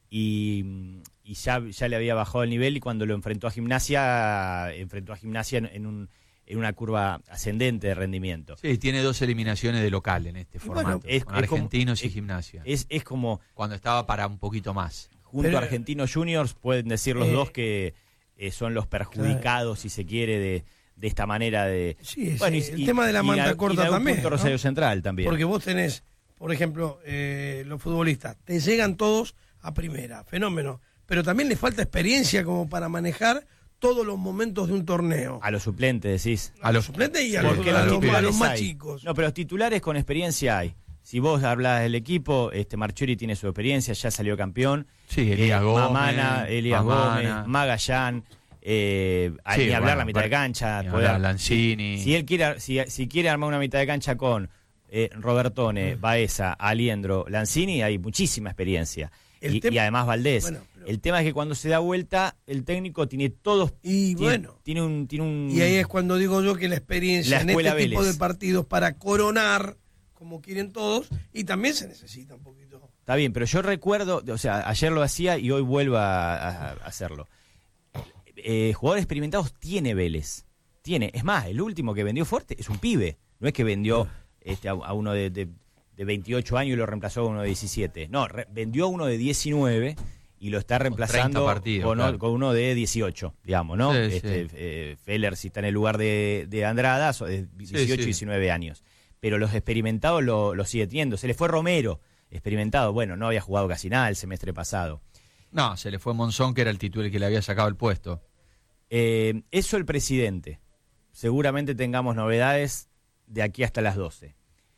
y ya le había bajado el nivel, y cuando lo enfrentó a Gimnasia en una curva ascendente de rendimiento. Sí, tiene 2 eliminaciones de local en este formato, con Argentinos y Gimnasia. Es como... Cuando estaba para un poquito más. Junto a Argentinos Juniors pueden decir los dos que son los perjudicados, si se quiere, de esta manera de... Sí, bueno, el tema de la manta corta también, ¿no? Rosario Central también. Porque vos tenés, por ejemplo, los futbolistas, te llegan todos a primera, fenómeno, pero también les falta experiencia como para manejar todos los momentos de un torneo. A los suplentes, decís. A los suplentes y a los más chicos. No, pero los titulares con experiencia hay. Si vos hablas del equipo, Marchiori tiene su experiencia, ya salió campeón. Sí, Elías Gómez. Mamana, Elías Gómez, Magallán, ni hablar la mitad de cancha. Lanzini. Si él quiere, si quiere armar una mitad de cancha con Robertone, Baeza, Aliendro, Lanzini, hay muchísima experiencia. Y además Valdés. Bueno, el tema es que cuando se da vuelta, el técnico tiene todos... Tiene un... Y ahí es cuando digo yo que la experiencia en este tipo de partidos para coronar, como quieren todos, y también se necesita un poquito. Está bien, pero yo recuerdo, o sea, ayer lo hacía y hoy vuelvo a hacerlo. Jugadores experimentados tiene Vélez. Es más, el último que vendió fuerte es un pibe. No es que vendió a uno de 28 años y lo reemplazó con uno de 17. No, vendió a uno de 19 y lo está reemplazando con uno de 18, digamos, ¿no? Sí, Feller, si está en el lugar de Andrada, de 18 y 19 años. Pero los experimentados lo sigue teniendo. Se le fue Romero, experimentado. Bueno, no había jugado casi nada el semestre pasado. No, se le fue Monzón, que era el titular que le había sacado el puesto. Eso el presidente. Seguramente tengamos novedades de aquí hasta las 12.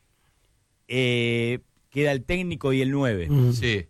Queda el técnico y el 9. Sí.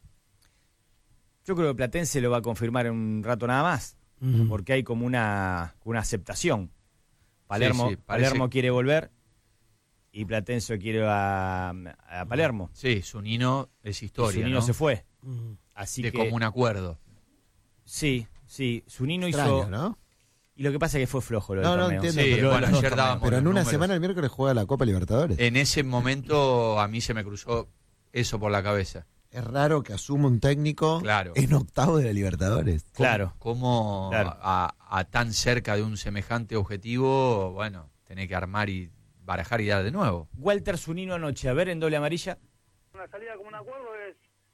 Yo creo que Platense lo va a confirmar en un rato nada más, porque hay como una aceptación. Palermo quiere volver y Platense quiere a Palermo. Sí, Zunino es historia, Zunino, ¿no? Se fue. Así de que común acuerdo. Sí, Zunino extraño, hizo... ¿no? Y lo que pasa es que fue flojo lo del torneo. Entiendo, sí, pero ayer dábamos pero en una números. semana el miércoles juega la Copa Libertadores. En ese momento a mí se me cruzó eso por la cabeza. Es raro que asuma un técnico en octavo de la Libertadores. ¿Cómo a tan cerca de un semejante objetivo, bueno, tenés que armar y barajar y dar de nuevo? Walter Zunino anoche, a ver, en doble amarilla. Una salida como un acuerdo es,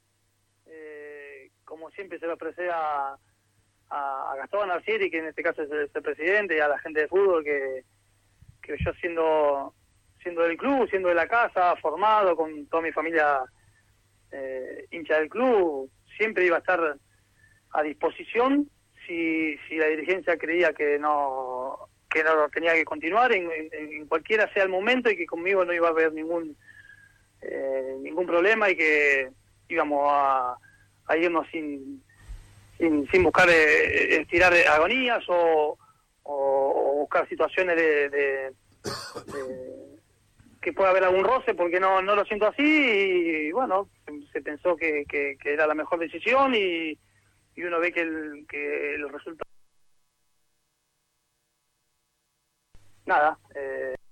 como siempre se lo expresé a Gastón Arcieri, que en este caso es el presidente, y a la gente de fútbol, que yo siendo del club, siendo de la casa, formado, con toda mi familia hincha del club, siempre iba a estar a disposición si la dirigencia creía que no tenía que continuar en cualquiera sea el momento, y que conmigo no iba a haber ningún problema, y que íbamos a irnos sin buscar estirar agonías o buscar situaciones de que pueda haber algún roce, porque no lo siento así, y bueno, se pensó que era la mejor decisión, y uno ve que el resultado... Nada,